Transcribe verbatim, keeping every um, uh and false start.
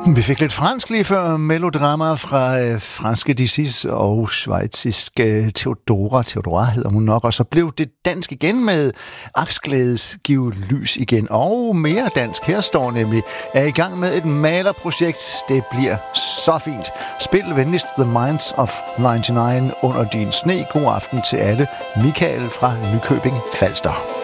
Vi fik lidt fransk lige før, melodrama fra øh, franske Dissis og schweiziske Theodora. Theodora hedder hun nok, og så blev det dansk igen med Aksglædes Giv lys igen. Og mere dansk. Her står nemlig, er i gang med et malerprojekt. Det bliver så fint. Spil venligst The Minds of nioghalvfems under din sne. God aften til alle. Michael fra Nykøbing Falster.